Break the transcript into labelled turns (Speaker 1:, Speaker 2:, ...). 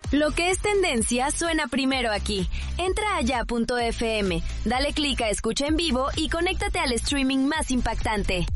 Speaker 1: Lo que es tendencia suena primero aquí. Entra a ya.fm, dale clic a Escucha en Vivo y conéctate al streaming más impactante.